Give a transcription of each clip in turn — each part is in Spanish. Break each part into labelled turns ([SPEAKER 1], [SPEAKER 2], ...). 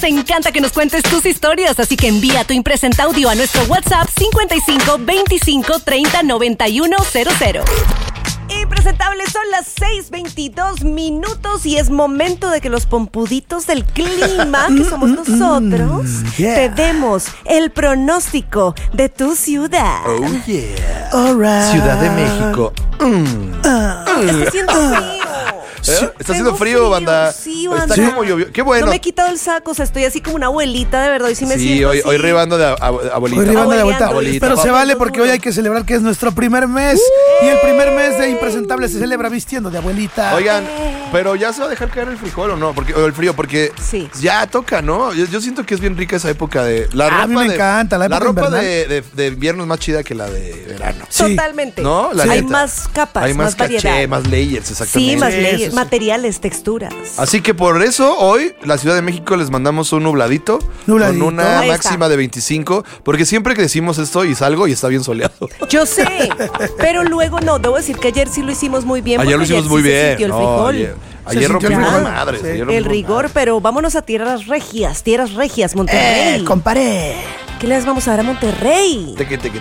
[SPEAKER 1] Nos encanta que nos cuentes tus historias, así que envía tu impresenta audio a nuestro WhatsApp 55 25 30 91 00. Impresentables, son las 6:22 minutos y es momento de que los pompuditos del clima, que somos nosotros, te demos el pronóstico de tu ciudad.
[SPEAKER 2] Oh, yeah.
[SPEAKER 3] All right.
[SPEAKER 2] Ciudad de México.
[SPEAKER 1] Está haciendo frío.
[SPEAKER 2] Está haciendo frío, banda.
[SPEAKER 1] Sí, banda.
[SPEAKER 2] Está como llovió. Qué bueno.
[SPEAKER 1] No me he quitado el saco, o sea, estoy así como una abuelita, de verdad. Hoy sí me
[SPEAKER 2] Sí,
[SPEAKER 1] siento
[SPEAKER 2] hoy
[SPEAKER 1] así.
[SPEAKER 2] rebando de abuelita.
[SPEAKER 3] Hoy ribando de vuelta.
[SPEAKER 2] Abuelita.
[SPEAKER 3] Pero se vale
[SPEAKER 1] Abuelito
[SPEAKER 3] porque
[SPEAKER 1] duro.
[SPEAKER 3] hoy hay que celebrar que es nuestro primer mes. Y el primer mes de Impresentable se celebra vistiendo de abuelita.
[SPEAKER 2] Oigan, pero ya se va a dejar caer el frijol o no, o el frío, porque
[SPEAKER 1] Sí.
[SPEAKER 2] ya toca, ¿no? Yo siento que es bien rica esa época de la ropa.
[SPEAKER 3] A mí me encanta la época
[SPEAKER 2] ropa
[SPEAKER 3] invernal.
[SPEAKER 2] de invierno es más chida que la de verano.
[SPEAKER 3] Sí.
[SPEAKER 1] Totalmente.
[SPEAKER 2] ¿No? La
[SPEAKER 1] Hay
[SPEAKER 2] neta.
[SPEAKER 1] más capas,
[SPEAKER 2] Hay más
[SPEAKER 1] variedad.
[SPEAKER 2] caché, más layers, exactamente.
[SPEAKER 1] Sí, más
[SPEAKER 3] Sí,
[SPEAKER 1] leyes,
[SPEAKER 3] eso sí.
[SPEAKER 1] materiales, texturas.
[SPEAKER 2] Así que por eso hoy la Ciudad de México les mandamos un nubladito.
[SPEAKER 3] Nubladito.
[SPEAKER 2] Con una
[SPEAKER 1] Ahí está.
[SPEAKER 2] máxima de 25. Porque siempre que decimos esto y salgo y está bien soleado.
[SPEAKER 1] Yo sé, pero luego no, debo decir que ayer sí lo hicimos muy bien.
[SPEAKER 2] Ayer lo
[SPEAKER 1] porque
[SPEAKER 2] hicimos muy
[SPEAKER 1] sí se
[SPEAKER 2] bien.
[SPEAKER 1] sintió el
[SPEAKER 2] No,
[SPEAKER 1] frijol.
[SPEAKER 2] ayer
[SPEAKER 3] sintió el
[SPEAKER 2] rompimos
[SPEAKER 3] frijol.
[SPEAKER 2] madres.
[SPEAKER 3] Sí.
[SPEAKER 2] ayer
[SPEAKER 1] El
[SPEAKER 2] rompimos
[SPEAKER 1] rigor,
[SPEAKER 2] madres.
[SPEAKER 1] pero vámonos a tierras regias, Monterrey.
[SPEAKER 3] Comparé.
[SPEAKER 1] ¿Qué les vamos a dar a Monterrey?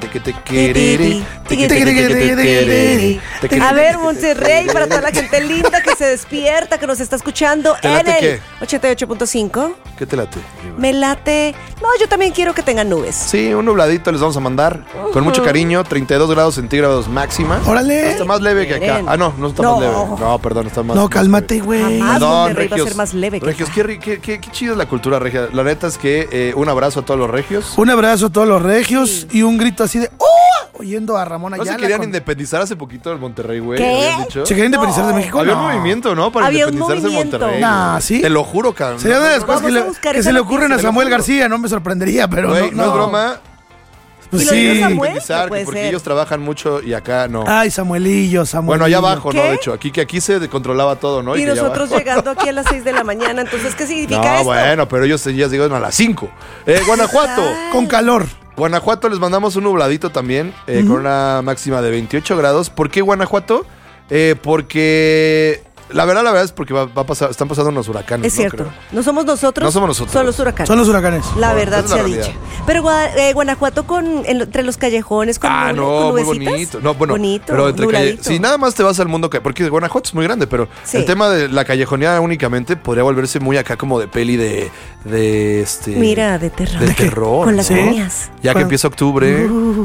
[SPEAKER 1] A ver, Monterrey, para toda la gente linda que se despierta, que nos está escuchando
[SPEAKER 2] ¿Te
[SPEAKER 1] en
[SPEAKER 2] late
[SPEAKER 1] el
[SPEAKER 2] qué?
[SPEAKER 1] 88.5.
[SPEAKER 2] ¿Qué te late?
[SPEAKER 1] Me late. No, yo también quiero que tengan nubes.
[SPEAKER 2] Sí, un nubladito les vamos a mandar. Con mucho cariño, 32 grados centígrados máxima.
[SPEAKER 3] Órale.
[SPEAKER 2] Está más leve que acá.
[SPEAKER 1] Miren.
[SPEAKER 2] Ah, no está
[SPEAKER 1] No.
[SPEAKER 2] más leve. No, perdón, está más.
[SPEAKER 3] No,
[SPEAKER 2] más
[SPEAKER 3] cálmate,
[SPEAKER 2] leve.
[SPEAKER 3] güey.
[SPEAKER 1] Jamás.
[SPEAKER 2] Perdón,
[SPEAKER 1] Monterrey va a
[SPEAKER 2] regios.
[SPEAKER 1] ser más leve que
[SPEAKER 2] Regios,
[SPEAKER 1] acá.
[SPEAKER 2] qué chido es la cultura regia. La neta es que un abrazo a todos los regios.
[SPEAKER 3] Un abrazo a todos los regios y un grito así de ¡oh! Oyendo a Ramón
[SPEAKER 2] ¿No
[SPEAKER 3] Ayala.
[SPEAKER 2] se querían
[SPEAKER 3] con-
[SPEAKER 2] independizar hace poquito del Monterrey, güey?
[SPEAKER 1] ¿Qué?
[SPEAKER 2] ¿Habían dicho?
[SPEAKER 3] ¿Se querían independizar de México?
[SPEAKER 2] Había
[SPEAKER 3] No.
[SPEAKER 2] un movimiento, ¿no? Para
[SPEAKER 1] Había un
[SPEAKER 2] independizarse en
[SPEAKER 1] movimiento.
[SPEAKER 2] Monterrey.
[SPEAKER 3] Nah,
[SPEAKER 2] güey.
[SPEAKER 3] ¿sí?
[SPEAKER 2] Te lo juro, cabrón.
[SPEAKER 3] Sería una de las cosas
[SPEAKER 1] Vamos
[SPEAKER 3] que,
[SPEAKER 1] a buscar
[SPEAKER 3] que
[SPEAKER 1] esa
[SPEAKER 3] se le
[SPEAKER 1] noticia,
[SPEAKER 3] ocurren a
[SPEAKER 2] te lo
[SPEAKER 3] Samuel
[SPEAKER 2] juro.
[SPEAKER 3] García, no me sorprendería, pero
[SPEAKER 2] Güey,
[SPEAKER 3] no.
[SPEAKER 2] no es broma.
[SPEAKER 3] Pues
[SPEAKER 1] ¿Y lo dijo
[SPEAKER 3] sí.
[SPEAKER 1] Samuel?
[SPEAKER 2] Independizar,
[SPEAKER 1] No puede
[SPEAKER 2] porque
[SPEAKER 1] ser.
[SPEAKER 2] ellos trabajan mucho y acá no.
[SPEAKER 3] Ay, Samuelillo.
[SPEAKER 2] Bueno, allá abajo, ¿no?
[SPEAKER 1] ¿Qué?
[SPEAKER 2] De hecho, aquí se controlaba todo, ¿no?
[SPEAKER 1] Y
[SPEAKER 2] que allá
[SPEAKER 1] nosotros
[SPEAKER 2] abajo-
[SPEAKER 1] llegando aquí a las 6 de la mañana, entonces, ¿qué significa
[SPEAKER 2] No,
[SPEAKER 1] esto?
[SPEAKER 2] bueno, pero ellos ya llegan a las 5. Guanajuato.
[SPEAKER 3] Con calor.
[SPEAKER 2] Guanajuato les mandamos un nubladito también, con una máxima de 28 grados. ¿Por qué Guanajuato? Porque la verdad es porque va a pasar, están pasando unos huracanes.
[SPEAKER 1] Es cierto.
[SPEAKER 2] Creo.
[SPEAKER 1] No somos nosotros.
[SPEAKER 2] No somos nosotros.
[SPEAKER 1] Son los huracanes.
[SPEAKER 3] Son los huracanes.
[SPEAKER 1] La
[SPEAKER 2] No,
[SPEAKER 1] verdad
[SPEAKER 2] esa es
[SPEAKER 1] se
[SPEAKER 2] la
[SPEAKER 1] ha
[SPEAKER 2] realidad.
[SPEAKER 1] dicho. Pero Guanajuato entre los callejones con
[SPEAKER 2] Ah, no,
[SPEAKER 1] con
[SPEAKER 2] muy
[SPEAKER 1] nubecitas.
[SPEAKER 2] bonito. No, bueno,
[SPEAKER 1] bonito,
[SPEAKER 2] pero entre
[SPEAKER 1] nubladito.
[SPEAKER 2] si nada más te vas al mundo, porque Guanajuato es muy grande, pero
[SPEAKER 1] Sí.
[SPEAKER 2] el tema de la callejoneada únicamente podría volverse muy acá como de peli de
[SPEAKER 1] Mira, de terror.
[SPEAKER 2] de terror,
[SPEAKER 1] Con las
[SPEAKER 2] ¿no?
[SPEAKER 1] uñas.
[SPEAKER 2] Ya que
[SPEAKER 3] Bueno.
[SPEAKER 2] empieza octubre.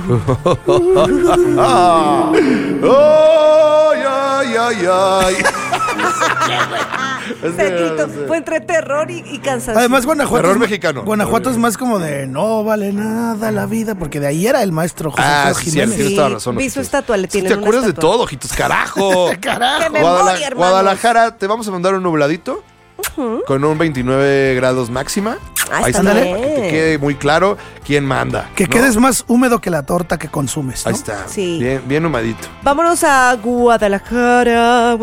[SPEAKER 2] Ay, ay, ay. Es
[SPEAKER 1] Se
[SPEAKER 2] que,
[SPEAKER 1] quitó.
[SPEAKER 2] no sé.
[SPEAKER 1] Fue entre terror y cansancio.
[SPEAKER 3] Además, Guanajuato.
[SPEAKER 2] Terror
[SPEAKER 3] es-
[SPEAKER 2] mexicano.
[SPEAKER 3] Guanajuato es más como de no vale nada la vida, porque de ahí era el maestro José
[SPEAKER 2] Ah,
[SPEAKER 3] Alfredo
[SPEAKER 2] sí,
[SPEAKER 3] Jiménez.
[SPEAKER 2] tienes toda razón.
[SPEAKER 1] vi su
[SPEAKER 2] ojitos.
[SPEAKER 1] estatua, le
[SPEAKER 2] Sí,
[SPEAKER 1] tienen
[SPEAKER 2] ¿Te
[SPEAKER 1] una
[SPEAKER 2] acuerdas de
[SPEAKER 1] estatua.
[SPEAKER 2] todo, ojitos? ¡Carajo!
[SPEAKER 3] Carajo.
[SPEAKER 1] ¡Qué memoria, hermanos!
[SPEAKER 2] Guadalajara, te vamos a mandar un nubladito con un 29 grados máxima.
[SPEAKER 1] Ah,
[SPEAKER 2] Ahí
[SPEAKER 1] está
[SPEAKER 2] está,
[SPEAKER 1] bien.
[SPEAKER 2] para que te quede muy claro quién manda.
[SPEAKER 3] Que
[SPEAKER 2] ¿no?
[SPEAKER 3] quedes más húmedo que la torta que consumes, ¿no?
[SPEAKER 2] Ahí está.
[SPEAKER 1] Sí.
[SPEAKER 2] Bien humadito.
[SPEAKER 1] Vámonos a Guadalajara.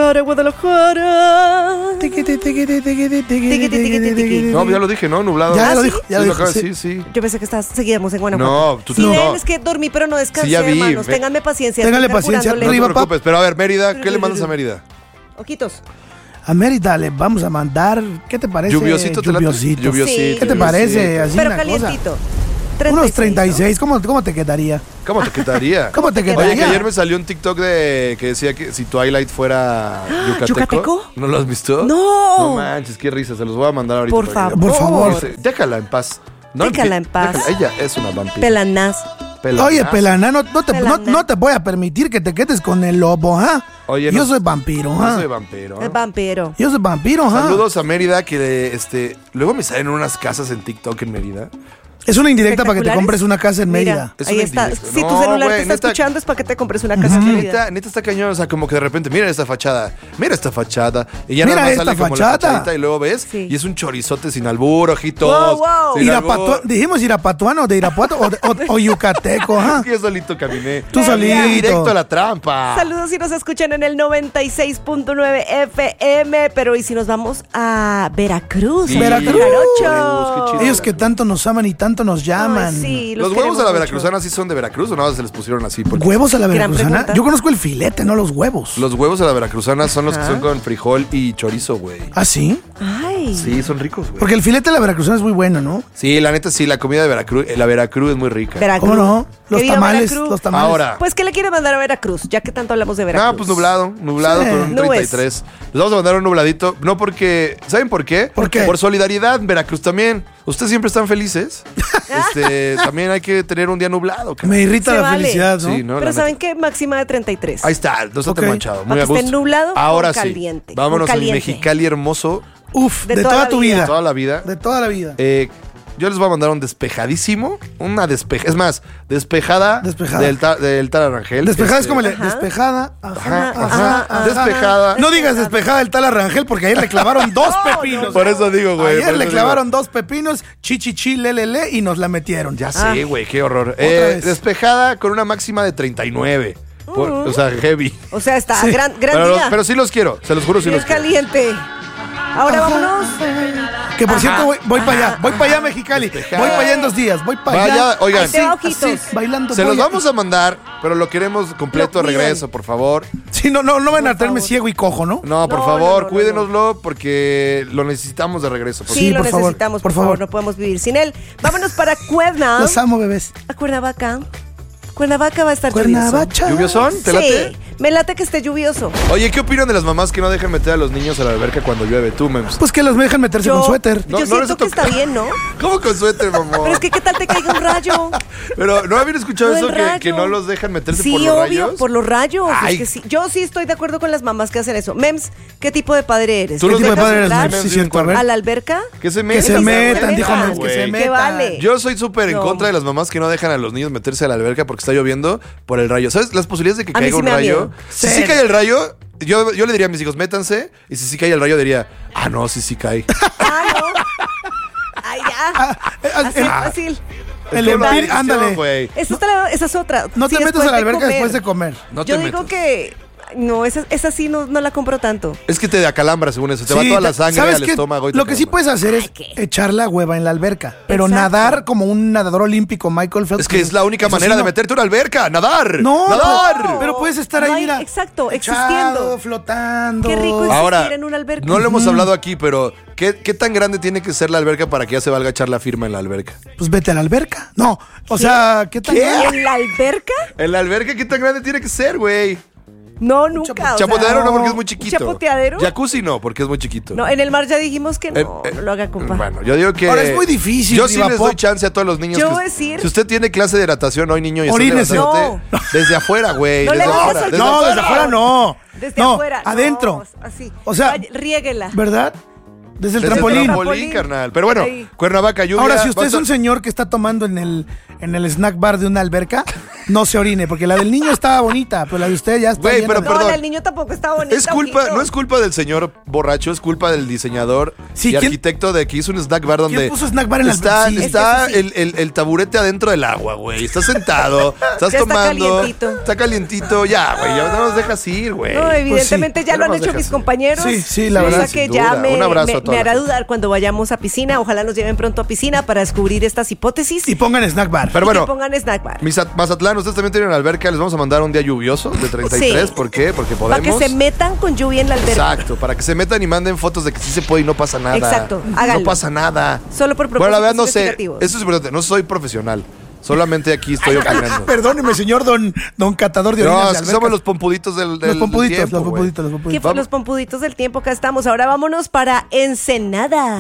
[SPEAKER 3] Tiqui, tiqui, tiqui, tiqui, tiqui, tiqui,
[SPEAKER 1] Tiqui, tiqui, tiqui, tiqui.
[SPEAKER 2] No, pues ya lo dije, ¿no? Nublado.
[SPEAKER 3] Ya lo
[SPEAKER 1] ¿sí?
[SPEAKER 3] dijo, ya
[SPEAKER 2] Sí,
[SPEAKER 3] lo
[SPEAKER 2] acabo
[SPEAKER 3] dijo.
[SPEAKER 2] de
[SPEAKER 3] sí.
[SPEAKER 2] sí.
[SPEAKER 1] Yo pensé que seguíamos en Guanajuato.
[SPEAKER 2] No, tú
[SPEAKER 1] Sí,
[SPEAKER 2] no.
[SPEAKER 1] ven, es que dormí, pero no descansé,
[SPEAKER 2] Sí, ya vi.
[SPEAKER 1] hermanos.
[SPEAKER 2] Ve.
[SPEAKER 1] Ténganme paciencia.
[SPEAKER 3] Ténganle
[SPEAKER 1] estoy
[SPEAKER 3] paciencia.
[SPEAKER 1] carburándole.
[SPEAKER 2] No te
[SPEAKER 3] Arriba, pap.
[SPEAKER 2] preocupes, pero a ver, Mérida, ¿qué le mandas a Mérida?
[SPEAKER 1] Ojitos.
[SPEAKER 3] A Mérida le vamos a mandar, ¿qué te parece?
[SPEAKER 2] Lluviosito, ¿te late?
[SPEAKER 3] Lluviosito.
[SPEAKER 2] Lluviosito.
[SPEAKER 3] ¿Qué te parece? Así
[SPEAKER 1] Pero
[SPEAKER 3] una cosa.
[SPEAKER 1] calientito.
[SPEAKER 3] Unos
[SPEAKER 1] 36.
[SPEAKER 3] 36, ¿cómo te quedaría?
[SPEAKER 2] ¿Cómo te quedaría?
[SPEAKER 3] ¿Cómo te
[SPEAKER 2] Oye,
[SPEAKER 3] quedaría?
[SPEAKER 2] que ayer me salió un TikTok que decía que si Twilight fuera
[SPEAKER 1] ¿Yucateco?
[SPEAKER 2] ¿No lo has visto?
[SPEAKER 1] ¡No!
[SPEAKER 2] No manches, qué risa, se los voy a mandar ahorita.
[SPEAKER 1] Por
[SPEAKER 2] para que-
[SPEAKER 1] favor.
[SPEAKER 3] Por favor.
[SPEAKER 2] Dice, déjala en paz.
[SPEAKER 1] Déjala en paz.
[SPEAKER 2] Ella es una vampira.
[SPEAKER 1] Pelanás.
[SPEAKER 3] Oye, Pelaná, no te
[SPEAKER 1] Pelaná.
[SPEAKER 3] voy a permitir que te quedes con el lobo, ¿ah?
[SPEAKER 2] Oye,
[SPEAKER 3] Yo
[SPEAKER 2] no-
[SPEAKER 3] soy vampiro,
[SPEAKER 2] No
[SPEAKER 3] ¿ah?
[SPEAKER 2] soy vampiro.
[SPEAKER 1] Es vampiro.
[SPEAKER 3] Yo soy vampiro, ¿ah?
[SPEAKER 2] Saludos a Mérida, que luego me salen unas casas en TikTok en Mérida.
[SPEAKER 3] Es una indirecta para que te
[SPEAKER 1] Espectaculares.
[SPEAKER 3] compres una casa en
[SPEAKER 1] Mira,
[SPEAKER 3] Mérida.
[SPEAKER 2] Es
[SPEAKER 1] ahí
[SPEAKER 2] una
[SPEAKER 1] está.
[SPEAKER 2] indirecta.
[SPEAKER 1] Si tu
[SPEAKER 2] No,
[SPEAKER 1] celular
[SPEAKER 2] güey,
[SPEAKER 1] te está
[SPEAKER 2] neta.
[SPEAKER 1] escuchando es para que te compres una casa en Mérida.
[SPEAKER 2] Neta está cañón, o sea, como que de repente, mira esta fachada. Y ya
[SPEAKER 3] Mira
[SPEAKER 2] nada más
[SPEAKER 3] esta
[SPEAKER 2] sale como la
[SPEAKER 3] fachada.
[SPEAKER 2] fachadita y luego ves,
[SPEAKER 1] Sí.
[SPEAKER 2] y es un chorizote sin albur, ojitos.
[SPEAKER 1] Wow, wow.
[SPEAKER 2] sin albur.
[SPEAKER 3] Dijimos irapatuano, de Irapuato o yucateco, ¿ah?
[SPEAKER 2] Yo solito caminé.
[SPEAKER 3] Tú solito.
[SPEAKER 2] Directo a la trampa.
[SPEAKER 1] Saludos si nos escuchan en el 96.9 FM, pero ¿y si nos vamos a Veracruz?
[SPEAKER 2] Sí.
[SPEAKER 3] Veracruz.
[SPEAKER 1] Jarocho.
[SPEAKER 2] Qué chido.
[SPEAKER 3] Ellos que tanto nos aman y tanto nos llaman.
[SPEAKER 1] Ay, sí,
[SPEAKER 2] ¿Los huevos
[SPEAKER 1] queremos
[SPEAKER 2] a la
[SPEAKER 1] mucho.
[SPEAKER 2] veracruzana sí son de Veracruz o nada más se les pusieron así? Porque
[SPEAKER 3] ¿Huevos a la
[SPEAKER 1] Gran
[SPEAKER 3] veracruzana?
[SPEAKER 1] pregunta.
[SPEAKER 3] Yo conozco el filete, no los huevos.
[SPEAKER 2] los huevos a la veracruzana son los que
[SPEAKER 1] Ajá.
[SPEAKER 2] son con frijol y chorizo, güey.
[SPEAKER 3] ¿Ah, sí?
[SPEAKER 1] Ay,
[SPEAKER 2] Sí, son ricos, güey.
[SPEAKER 3] Porque el filete de la veracruzana es muy bueno, ¿no?
[SPEAKER 2] Sí, la neta sí, la comida de Veracruz, la Veracruz es muy rica.
[SPEAKER 1] Veracruz.
[SPEAKER 3] ¿Cómo no?
[SPEAKER 1] Que viva Veracruz.
[SPEAKER 3] Los tamales.
[SPEAKER 2] Ahora.
[SPEAKER 1] Pues, ¿qué le quiere mandar a Veracruz? Ya que tanto hablamos de Veracruz.
[SPEAKER 2] Pues nublado
[SPEAKER 3] Sí.
[SPEAKER 2] con un
[SPEAKER 1] Nubes.
[SPEAKER 2] 33. Les vamos a mandar un nubladito, no porque, ¿saben por qué?
[SPEAKER 3] ¿Por qué?
[SPEAKER 2] Por solidaridad, Veracruz también. Ustedes siempre están felices. También hay que tener un día nublado. Cara.
[SPEAKER 3] Me irrita
[SPEAKER 1] Se
[SPEAKER 3] la
[SPEAKER 1] vale.
[SPEAKER 3] felicidad, ¿no?
[SPEAKER 2] Sí, ¿no?
[SPEAKER 1] Pero
[SPEAKER 2] La
[SPEAKER 1] ¿saben
[SPEAKER 2] neta.
[SPEAKER 1] qué? Máxima de 33.
[SPEAKER 2] Ahí está, no está
[SPEAKER 3] Ok.
[SPEAKER 2] manchado. Muy
[SPEAKER 1] Para
[SPEAKER 2] a
[SPEAKER 1] que esté
[SPEAKER 2] gusto.
[SPEAKER 1] nublado con
[SPEAKER 2] Ahora sí.
[SPEAKER 1] caliente,
[SPEAKER 2] Vámonos
[SPEAKER 1] con
[SPEAKER 2] al
[SPEAKER 1] caliente.
[SPEAKER 2] Mexicali hermoso,
[SPEAKER 3] Uf,
[SPEAKER 1] De
[SPEAKER 3] de
[SPEAKER 1] toda
[SPEAKER 3] toda
[SPEAKER 1] la
[SPEAKER 3] tu
[SPEAKER 1] vida.
[SPEAKER 3] vida.
[SPEAKER 2] toda la vida.
[SPEAKER 3] De toda la vida.
[SPEAKER 2] Yo les voy a mandar un despejadísimo. Es más, despejada.
[SPEAKER 3] Despejada.
[SPEAKER 2] Del tal Arangel.
[SPEAKER 3] Despejada es como el
[SPEAKER 1] Ajá.
[SPEAKER 3] despejada.
[SPEAKER 2] Ajá,
[SPEAKER 3] Ajá,
[SPEAKER 2] ajá,
[SPEAKER 3] ajá.
[SPEAKER 2] despejada.
[SPEAKER 3] No digas despejada del tal Arrangel porque ayer le clavaron dos pepinos.
[SPEAKER 2] Por eso digo, güey. por
[SPEAKER 3] Ayer
[SPEAKER 2] eso
[SPEAKER 3] le
[SPEAKER 2] digo.
[SPEAKER 3] clavaron dos pepinos, chichichi, lelele, y nos la metieron.
[SPEAKER 2] Ya sé, güey, qué horror.
[SPEAKER 3] vez.
[SPEAKER 2] Despejada con una máxima de 39. O sea, heavy.
[SPEAKER 1] O sea, está
[SPEAKER 3] Sí.
[SPEAKER 1] gran
[SPEAKER 2] Pero
[SPEAKER 1] día.
[SPEAKER 2] pero sí los quiero, se los juro, sí
[SPEAKER 1] Bien
[SPEAKER 2] los quiero.
[SPEAKER 1] caliente. Ahora vámonos.
[SPEAKER 3] Que por cierto, voy para allá, Mexicali.
[SPEAKER 2] Despejada.
[SPEAKER 3] Voy para allá en 2 días. Voy para allá.
[SPEAKER 2] Vaya, oigan.
[SPEAKER 1] Ahí te va, ojitos.
[SPEAKER 3] bailando.
[SPEAKER 2] Se los
[SPEAKER 3] voy a-
[SPEAKER 2] vamos a mandar, pero lo queremos completo
[SPEAKER 1] Lo
[SPEAKER 2] de
[SPEAKER 1] cuidan.
[SPEAKER 2] regreso, por favor.
[SPEAKER 3] Sí, no van a traerme
[SPEAKER 1] favor.
[SPEAKER 3] ciego y cojo, ¿no?
[SPEAKER 2] No, por
[SPEAKER 1] No,
[SPEAKER 2] favor,
[SPEAKER 1] no,
[SPEAKER 2] cuídenoslo porque lo necesitamos de regreso. por
[SPEAKER 1] Sí,
[SPEAKER 3] Sí,
[SPEAKER 1] lo
[SPEAKER 3] por favor,
[SPEAKER 1] necesitamos,
[SPEAKER 3] por
[SPEAKER 1] por favor.
[SPEAKER 3] favor.
[SPEAKER 1] No podemos vivir sin él. Vámonos para Cuerna.
[SPEAKER 3] Los amo, bebés.
[SPEAKER 1] A Cuernavaca. Cuernavaca va a estar lluvioso.
[SPEAKER 3] Cuernavaca.
[SPEAKER 2] ¿Lluviosón? ¿Te late?
[SPEAKER 1] Sí, me late que esté lluvioso.
[SPEAKER 2] Oye, ¿qué opinan de las mamás que no dejan meter a los niños a la alberca cuando llueve? Tú, Mems.
[SPEAKER 3] Pues que los dejan meterse con suéter.
[SPEAKER 2] No,
[SPEAKER 1] yo
[SPEAKER 2] no les
[SPEAKER 1] siento
[SPEAKER 2] ha
[SPEAKER 1] que está
[SPEAKER 2] tocado.
[SPEAKER 1] bien, ¿no?
[SPEAKER 2] ¿Cómo con suéter, mamá?
[SPEAKER 1] Pero es que ¿qué tal te caiga un rayo?
[SPEAKER 2] Pero ¿no habían escuchado
[SPEAKER 1] No, el
[SPEAKER 2] eso
[SPEAKER 1] rayo.
[SPEAKER 2] que no los dejan meterse
[SPEAKER 1] Sí,
[SPEAKER 2] por los
[SPEAKER 1] obvio,
[SPEAKER 2] rayos?
[SPEAKER 1] por los rayos.
[SPEAKER 2] Ay.
[SPEAKER 1] Es que sí. Yo sí estoy de acuerdo con las mamás que hacen eso. Mems, ¿qué tipo de padre eres?
[SPEAKER 2] ¿Tú
[SPEAKER 1] ¿Te
[SPEAKER 2] los
[SPEAKER 3] tipo de
[SPEAKER 1] dejas
[SPEAKER 3] padre eres,
[SPEAKER 1] entrar
[SPEAKER 3] Mems? Sí, cierto, a ver.
[SPEAKER 1] ¿A la alberca?
[SPEAKER 2] Que se
[SPEAKER 3] Que
[SPEAKER 2] metan.
[SPEAKER 3] se
[SPEAKER 1] se
[SPEAKER 3] metan, dijo
[SPEAKER 1] metan,
[SPEAKER 3] Mems, que se
[SPEAKER 2] güey.
[SPEAKER 3] metan.
[SPEAKER 1] Que vale.
[SPEAKER 2] Yo soy súper en
[SPEAKER 1] No.
[SPEAKER 2] contra de las mamás que no dejan a los niños meterse a la alberca porque está lloviendo por el rayo. ¿Sabes las posibilidades de que
[SPEAKER 1] A mí
[SPEAKER 2] caiga
[SPEAKER 1] sí
[SPEAKER 2] un
[SPEAKER 1] me da
[SPEAKER 2] rayo?
[SPEAKER 1] miedo.
[SPEAKER 2] Si sí
[SPEAKER 3] Cero.
[SPEAKER 2] cae el rayo, yo le diría a mis hijos, métanse. Y si sí cae el rayo, diría, no, sí cae.
[SPEAKER 1] Ah, no. Ay, ya. Así es fácil.
[SPEAKER 3] El
[SPEAKER 2] Es como la
[SPEAKER 3] empir-
[SPEAKER 2] bendición,
[SPEAKER 3] ándale.
[SPEAKER 2] güey.
[SPEAKER 1] Esa es otra.
[SPEAKER 3] No te
[SPEAKER 1] Sí,
[SPEAKER 3] metas a la alberca
[SPEAKER 1] comer.
[SPEAKER 3] después de comer.
[SPEAKER 2] No te
[SPEAKER 1] Yo digo
[SPEAKER 2] metas.
[SPEAKER 1] que no, esa sí no la compro tanto.
[SPEAKER 2] Es que te acalambra según eso. Te va
[SPEAKER 3] Sí,
[SPEAKER 2] toda la sangre
[SPEAKER 3] ¿sabes
[SPEAKER 2] al
[SPEAKER 3] qué?
[SPEAKER 2] estómago. Y te
[SPEAKER 3] Lo que sí
[SPEAKER 2] acalambra.
[SPEAKER 3] puedes hacer es
[SPEAKER 1] Ay, ¿qué?
[SPEAKER 3] echar la hueva en la alberca. Pero
[SPEAKER 1] Exacto.
[SPEAKER 3] nadar como un nadador olímpico, Michael Phelps.
[SPEAKER 2] Es que es la única
[SPEAKER 3] eso
[SPEAKER 2] manera
[SPEAKER 3] sí,
[SPEAKER 2] de
[SPEAKER 3] no.
[SPEAKER 2] meterte a una alberca. ¡Nadar!
[SPEAKER 3] No,
[SPEAKER 2] ¡Nadar!
[SPEAKER 3] pero puedes estar
[SPEAKER 1] No
[SPEAKER 3] ahí,
[SPEAKER 1] hay-
[SPEAKER 3] mira.
[SPEAKER 1] exacto,
[SPEAKER 3] echado,
[SPEAKER 1] existiendo.
[SPEAKER 3] flotando.
[SPEAKER 1] Qué rico es-
[SPEAKER 2] Ahora,
[SPEAKER 1] existir en una alberca.
[SPEAKER 2] no lo hemos hablado aquí, pero ¿qué tan grande tiene que ser la alberca para que ya se valga echar la firma en la alberca?
[SPEAKER 3] Pues vete a la alberca. No, o sea, ¿qué tal?
[SPEAKER 1] ¿En la alberca?
[SPEAKER 2] ¿En la alberca qué tan grande tiene que ser, güey?
[SPEAKER 1] No, nunca. o sea,
[SPEAKER 2] Chapoteadero no, porque es muy chiquito.
[SPEAKER 1] ¿Chapoteadero?
[SPEAKER 2] Jacuzzi no, porque es muy chiquito.
[SPEAKER 1] No, en el mar ya dijimos que no,
[SPEAKER 2] Eh,
[SPEAKER 1] no lo haga, compa.
[SPEAKER 2] Bueno, yo digo que.
[SPEAKER 3] Ahora es muy difícil,
[SPEAKER 2] Yo sí
[SPEAKER 3] Diva
[SPEAKER 2] les
[SPEAKER 3] Pop.
[SPEAKER 2] doy chance a todos los niños.
[SPEAKER 1] Yo
[SPEAKER 2] que-
[SPEAKER 1] voy a decir-
[SPEAKER 2] Si usted tiene clase de natación hoy, niño, y está
[SPEAKER 3] Orínese.
[SPEAKER 2] levantándote,
[SPEAKER 1] No.
[SPEAKER 2] desde afuera, güey.
[SPEAKER 1] No le
[SPEAKER 2] desde
[SPEAKER 1] vayas
[SPEAKER 2] afuera.
[SPEAKER 1] al-
[SPEAKER 3] No, desde afuera no.
[SPEAKER 1] Desde
[SPEAKER 3] no,
[SPEAKER 1] afuera. no,
[SPEAKER 3] adentro.
[SPEAKER 1] así.
[SPEAKER 3] O sea,
[SPEAKER 1] riéguela.
[SPEAKER 3] ¿verdad? Desde el
[SPEAKER 2] Desde
[SPEAKER 3] trampolín.
[SPEAKER 2] el trampolín, carnal. Pero bueno,
[SPEAKER 1] Ahí.
[SPEAKER 2] Cuernavaca, lluvia.
[SPEAKER 3] Ahora, si usted es
[SPEAKER 2] va a
[SPEAKER 3] un
[SPEAKER 2] estar-
[SPEAKER 3] señor que está tomando en el snack bar de una alberca, no se orine, porque la del niño estaba bonita, pero la de usted ya está
[SPEAKER 2] Güey,
[SPEAKER 3] llena
[SPEAKER 2] pero
[SPEAKER 3] de-
[SPEAKER 1] No,
[SPEAKER 2] perdón.
[SPEAKER 1] el niño tampoco está bonito.
[SPEAKER 2] Es culpa, no es culpa del señor borracho, es culpa del diseñador
[SPEAKER 3] Sí,
[SPEAKER 2] y
[SPEAKER 3] ¿quién-
[SPEAKER 2] arquitecto de que hizo un snack bar donde
[SPEAKER 3] puso snack bar en la
[SPEAKER 2] está,
[SPEAKER 3] alberca? Sí.
[SPEAKER 2] está
[SPEAKER 1] Es que eso
[SPEAKER 2] el taburete adentro del agua, güey. Estás sentado, estás
[SPEAKER 1] Ya está
[SPEAKER 2] tomando.
[SPEAKER 1] calientito.
[SPEAKER 2] Está calientito, ya, güey. Ya no nos dejas ir, güey.
[SPEAKER 1] No, evidentemente ya
[SPEAKER 2] ¿Qué
[SPEAKER 1] lo han
[SPEAKER 2] más
[SPEAKER 1] hecho
[SPEAKER 2] dejas
[SPEAKER 1] mis
[SPEAKER 2] ir?
[SPEAKER 1] compañeros.
[SPEAKER 3] Sí, sí, la
[SPEAKER 1] O
[SPEAKER 3] verdad,
[SPEAKER 1] sea
[SPEAKER 2] sin
[SPEAKER 1] que ya
[SPEAKER 2] duda. Un abrazo a toda
[SPEAKER 1] me
[SPEAKER 2] la
[SPEAKER 1] hará
[SPEAKER 2] gente.
[SPEAKER 1] dudar cuando vayamos a piscina. Ojalá nos lleven pronto a piscina para descubrir estas hipótesis.
[SPEAKER 3] Y pongan snack bar.
[SPEAKER 2] Pero
[SPEAKER 1] Y
[SPEAKER 2] bueno,
[SPEAKER 1] que pongan snack bar.
[SPEAKER 2] Mazatlán, ustedes también tienen alberca. Les vamos a mandar un día lluvioso de 33.
[SPEAKER 1] Sí.
[SPEAKER 2] ¿Por qué? Porque
[SPEAKER 1] Para
[SPEAKER 2] podemos.
[SPEAKER 1] que se metan con lluvia en la alberca.
[SPEAKER 2] Exacto, para que se metan y manden fotos de que sí se puede y no pasa nada.
[SPEAKER 1] Exacto,
[SPEAKER 2] No
[SPEAKER 1] háganlo.
[SPEAKER 2] pasa nada.
[SPEAKER 1] Solo por
[SPEAKER 2] Bueno, la verdad no
[SPEAKER 1] propósitos
[SPEAKER 2] sé.
[SPEAKER 1] investigativos.
[SPEAKER 2] Eso es importante. No soy profesional. Solamente aquí estoy opinando.
[SPEAKER 3] Perdóneme, señor don catador de orinas
[SPEAKER 2] No,
[SPEAKER 3] de
[SPEAKER 2] es que
[SPEAKER 3] albercas.
[SPEAKER 2] somos los pompuditos del
[SPEAKER 3] Los pompuditos,
[SPEAKER 2] tiempo,
[SPEAKER 3] los
[SPEAKER 2] güey.
[SPEAKER 3] pompuditos, los
[SPEAKER 1] ¿Qué
[SPEAKER 3] pompuditos.
[SPEAKER 1] fue los pompuditos del tiempo? Acá estamos. Ahora vámonos para Ensenada.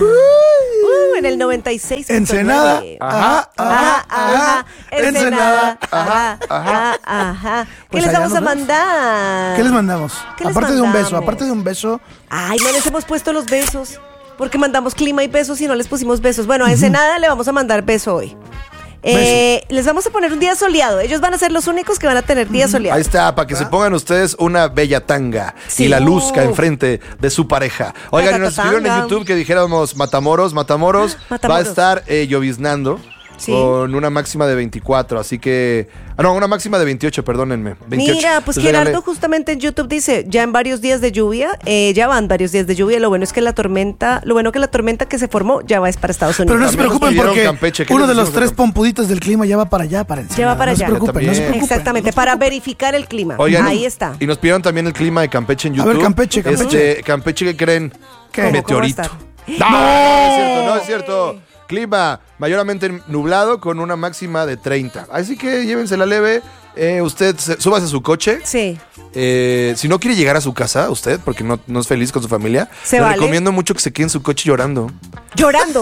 [SPEAKER 1] En el 96.
[SPEAKER 3] Ensenada. Ajá,
[SPEAKER 1] Ajá, ajá. Ensenada.
[SPEAKER 3] Ajá.
[SPEAKER 1] Ajá, ajá. ¿Qué
[SPEAKER 3] Pues
[SPEAKER 1] les
[SPEAKER 3] allá
[SPEAKER 1] vamos a
[SPEAKER 3] nos vemos.
[SPEAKER 1] mandar?
[SPEAKER 3] ¿Qué les mandamos?
[SPEAKER 1] ¿Qué les
[SPEAKER 3] aparte de un beso,
[SPEAKER 1] mandamos?
[SPEAKER 3] aparte de un beso.
[SPEAKER 1] Ay, no les hemos puesto los besos. Porque mandamos clima y besos y no les pusimos besos. Bueno, a Ensenada le vamos a mandar beso hoy. Les vamos a poner un día soleado. Ellos van a ser los únicos que van a tener día
[SPEAKER 2] Ahí
[SPEAKER 1] soleado.
[SPEAKER 2] está, para que se pongan ustedes una bella tanga
[SPEAKER 1] Sí.
[SPEAKER 2] y la luzca
[SPEAKER 1] Uf.
[SPEAKER 2] enfrente de su pareja. Oigan, y nos escribieron en
[SPEAKER 1] Tanga.
[SPEAKER 2] YouTube que dijéramos Matamoros va a
[SPEAKER 1] Matamoros.
[SPEAKER 2] estar lloviznando
[SPEAKER 1] Sí.
[SPEAKER 2] con una máxima de 24, así que... no, una máxima de 28, perdónenme. 28.
[SPEAKER 1] Mira, pues
[SPEAKER 2] Les
[SPEAKER 1] Gerardo
[SPEAKER 2] regalé.
[SPEAKER 1] justamente en YouTube dice, ya en varios días de lluvia, ya van varios días de lluvia, lo bueno que la tormenta que se formó ya va es para Estados Unidos.
[SPEAKER 3] Pero no se
[SPEAKER 2] También nos
[SPEAKER 3] preocupen
[SPEAKER 2] pidieron
[SPEAKER 3] porque
[SPEAKER 2] Campeche. ¿Qué
[SPEAKER 3] uno
[SPEAKER 2] les
[SPEAKER 3] de los
[SPEAKER 2] decimos a
[SPEAKER 3] 3
[SPEAKER 2] Campeche?
[SPEAKER 3] pompuditos del clima ya va para allá, para Ensenada.
[SPEAKER 1] Ya va para
[SPEAKER 3] No se
[SPEAKER 1] allá.
[SPEAKER 3] preocupen, no se
[SPEAKER 2] También.
[SPEAKER 3] preocupen.
[SPEAKER 1] Exactamente, para verificar el clima.
[SPEAKER 2] Oigan,
[SPEAKER 1] Ahí está.
[SPEAKER 2] Y nos pidieron también el clima de Campeche en
[SPEAKER 3] A
[SPEAKER 2] YouTube.
[SPEAKER 3] ver, Campeche.
[SPEAKER 2] Campeche, ¿qué creen?
[SPEAKER 3] ¿Qué?
[SPEAKER 2] Meteorito.
[SPEAKER 1] ¿Cómo va a estar?
[SPEAKER 2] No es cierto. Clima mayormente nublado con una máxima de 30. Así que llévensela leve. Usted súbase a su coche.
[SPEAKER 1] Sí.
[SPEAKER 2] Si no quiere llegar a su casa, usted, porque no es feliz con su familia,
[SPEAKER 1] Se
[SPEAKER 2] le
[SPEAKER 1] vale.
[SPEAKER 2] recomiendo mucho que se quede en su coche llorando.
[SPEAKER 1] Llorando.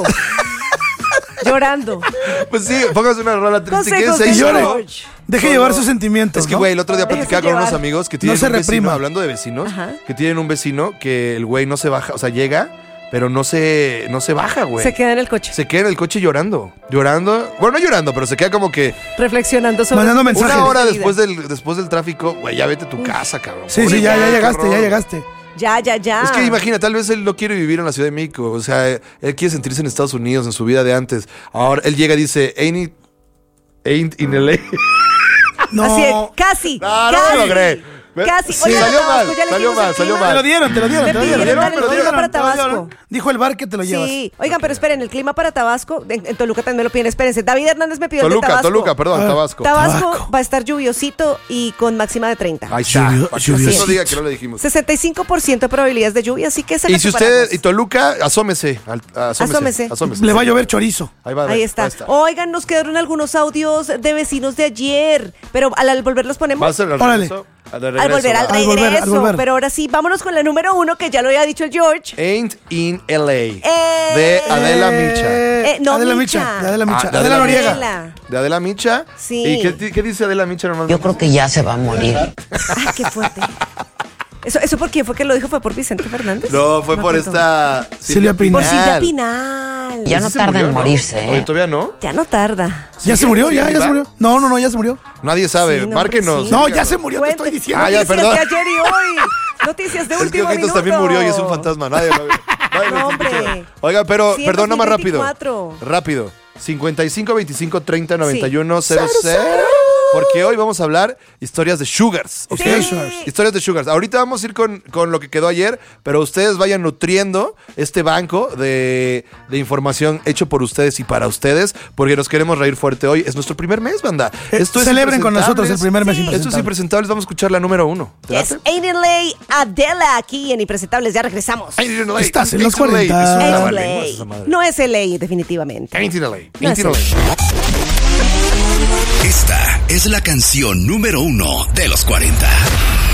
[SPEAKER 1] Llorando.
[SPEAKER 2] Pues sí, póngase una rola triste,
[SPEAKER 1] Consejos
[SPEAKER 2] quédese
[SPEAKER 1] de
[SPEAKER 2] y llore.
[SPEAKER 1] George.
[SPEAKER 3] Deje llevar sus sentimientos.
[SPEAKER 2] Es que,
[SPEAKER 3] ¿no?
[SPEAKER 2] güey, el otro día
[SPEAKER 1] Déjese
[SPEAKER 2] platicaba con unos
[SPEAKER 1] llevar.
[SPEAKER 2] amigos que tienen
[SPEAKER 3] No se
[SPEAKER 2] un vecino,
[SPEAKER 3] reprima.
[SPEAKER 2] hablando de vecinos,
[SPEAKER 1] Ajá.
[SPEAKER 2] que tienen un vecino que el güey no se baja, o sea, llega, pero no se baja, güey.
[SPEAKER 1] Se queda en el coche.
[SPEAKER 2] Se queda en el coche llorando. Llorando. Bueno, no llorando, pero se queda como que
[SPEAKER 1] Reflexionando sobre
[SPEAKER 3] Mandando mensajes.
[SPEAKER 2] una hora
[SPEAKER 1] de vida.
[SPEAKER 2] después del tráfico, güey, ya vete a tu casa, cabrón.
[SPEAKER 3] Sí,
[SPEAKER 1] Uy,
[SPEAKER 3] ya
[SPEAKER 1] ya,
[SPEAKER 3] llegaste,
[SPEAKER 2] qué
[SPEAKER 3] ya
[SPEAKER 2] horror.
[SPEAKER 3] llegaste.
[SPEAKER 1] Ya.
[SPEAKER 2] Es que imagina, tal vez él no quiere vivir en la Ciudad de México. O sea, él quiere sentirse en Estados Unidos, en su vida de antes. Ahora él llega y dice, ain't in LA.
[SPEAKER 3] No.
[SPEAKER 1] Así es, casi.
[SPEAKER 2] No
[SPEAKER 1] casi,
[SPEAKER 2] lo logré.
[SPEAKER 1] Casi.
[SPEAKER 2] Sí,
[SPEAKER 1] Oigan,
[SPEAKER 2] salió
[SPEAKER 1] Tabasco,
[SPEAKER 2] mal,
[SPEAKER 1] ya le
[SPEAKER 2] salió
[SPEAKER 1] dimos el
[SPEAKER 2] mal, salió
[SPEAKER 1] clima.
[SPEAKER 2] mal.
[SPEAKER 3] Te lo dieron.
[SPEAKER 1] Me pidieron
[SPEAKER 2] dieron,
[SPEAKER 1] el
[SPEAKER 2] me lo
[SPEAKER 1] clima para
[SPEAKER 3] te lo dieron.
[SPEAKER 1] Tabasco.
[SPEAKER 3] Dijo el bar que te lo llevas.
[SPEAKER 1] Sí, oigan, pero esperen, el clima para Tabasco, en Toluca también me lo piden, espérense. David Hernández me pidió el de Tabasco.
[SPEAKER 2] Toluca, perdón,
[SPEAKER 3] Ah.
[SPEAKER 2] Tabasco.
[SPEAKER 1] Tabasco
[SPEAKER 3] Tabaco.
[SPEAKER 1] va a estar lluviosito y con máxima de 30.
[SPEAKER 2] Ahí está.
[SPEAKER 3] Lluvio-
[SPEAKER 2] Para que
[SPEAKER 3] lluvia.
[SPEAKER 2] usted no diga que no le dijimos.
[SPEAKER 1] 65% de probabilidades de lluvia, así que se
[SPEAKER 2] Y si usted, y Toluca, asómese.
[SPEAKER 1] Asómese.
[SPEAKER 3] Le va a llover chorizo.
[SPEAKER 2] Ahí va.
[SPEAKER 1] Ahí está. Oigan, nos quedaron algunos audios de vecinos de ayer, pero al volver los ponemos.
[SPEAKER 2] Va a ser al
[SPEAKER 3] Órale.
[SPEAKER 2] regreso.
[SPEAKER 1] Al volver, al
[SPEAKER 3] Al volver, al
[SPEAKER 1] regreso.
[SPEAKER 3] volver.
[SPEAKER 1] Pero ahora sí, vámonos con la número 1, que ya lo había dicho el George.
[SPEAKER 2] Ain't in LA. De Adela Micha.
[SPEAKER 1] No,
[SPEAKER 3] Adela
[SPEAKER 1] Micha.
[SPEAKER 3] Micha. De Adela Micha.
[SPEAKER 2] Ah, de
[SPEAKER 3] Adela
[SPEAKER 2] Adela
[SPEAKER 3] Noriega.
[SPEAKER 1] Adela.
[SPEAKER 2] De Adela Micha.
[SPEAKER 1] Sí.
[SPEAKER 2] ¿Y qué dice Adela Micha normalmente?
[SPEAKER 4] Yo creo que ya se va a morir.
[SPEAKER 1] Ay, qué fuerte. ¿Eso por quién fue que lo dijo? ¿Fue por Vicente Fernández?
[SPEAKER 2] No, fue
[SPEAKER 1] Me
[SPEAKER 2] por
[SPEAKER 1] acuerdo.
[SPEAKER 2] esta
[SPEAKER 3] Silvia Pinal.
[SPEAKER 1] Por Silvia Pinal.
[SPEAKER 4] Ya no
[SPEAKER 2] ¿Sí se
[SPEAKER 4] tarda
[SPEAKER 2] murió,
[SPEAKER 4] en
[SPEAKER 2] no?
[SPEAKER 4] morirse,
[SPEAKER 2] Oye,
[SPEAKER 4] ¿eh?
[SPEAKER 2] ¿todavía no?
[SPEAKER 1] Ya no tarda.
[SPEAKER 3] ¿Ya se murió? ¿Ya se
[SPEAKER 2] viva?
[SPEAKER 3] murió? No, ya se murió.
[SPEAKER 2] Nadie sabe.
[SPEAKER 1] Sí, no,
[SPEAKER 2] Márquenos.
[SPEAKER 1] sí.
[SPEAKER 3] No, ya se murió, te estoy
[SPEAKER 1] Cuente.
[SPEAKER 3] diciendo.
[SPEAKER 2] Ah, ya,
[SPEAKER 1] Noticias
[SPEAKER 2] perdón.
[SPEAKER 1] de ayer y hoy. Noticias de
[SPEAKER 2] Es que
[SPEAKER 1] último
[SPEAKER 2] Ojitos
[SPEAKER 1] minuto.
[SPEAKER 2] también murió y es un fantasma. Nadie lo
[SPEAKER 1] No, hombre.
[SPEAKER 2] Oiga, pero,
[SPEAKER 1] Sí, en
[SPEAKER 2] perdón, nada más rápido.
[SPEAKER 1] 2024.
[SPEAKER 2] Rápido. 55 25 30 91
[SPEAKER 1] Sí.
[SPEAKER 2] 00. Porque hoy vamos a hablar historias de sugars. ¿Ok?
[SPEAKER 1] Sí.
[SPEAKER 2] Historias de sugars. Ahorita vamos a ir con lo que quedó ayer, pero ustedes vayan nutriendo este banco de información hecho por ustedes y para ustedes, porque nos queremos reír fuerte hoy. Es nuestro primer mes, banda. Esto es
[SPEAKER 3] Celebren con nosotros el
[SPEAKER 2] Impresentables.
[SPEAKER 3] primer mes
[SPEAKER 1] Sí.
[SPEAKER 2] Esto es
[SPEAKER 3] impresentable.
[SPEAKER 2] Impresentables. Vamos a escuchar la número 1. ¿Te
[SPEAKER 1] Yes,
[SPEAKER 2] late?
[SPEAKER 1] Ain't in LA, Adela, aquí en Impresentables. Ya regresamos.
[SPEAKER 2] Ain't in LA.
[SPEAKER 3] Estás en
[SPEAKER 2] Ain't
[SPEAKER 3] los
[SPEAKER 2] in LA.
[SPEAKER 3] 40.
[SPEAKER 2] Es una
[SPEAKER 1] Ain't
[SPEAKER 2] trabalengua
[SPEAKER 1] LA.
[SPEAKER 2] esa madre.
[SPEAKER 1] No es LA, definitivamente.
[SPEAKER 2] Ain't in LA.
[SPEAKER 1] No
[SPEAKER 2] Ain't
[SPEAKER 1] es
[SPEAKER 2] in LA.
[SPEAKER 5] Esta es la canción número 1 de los 40.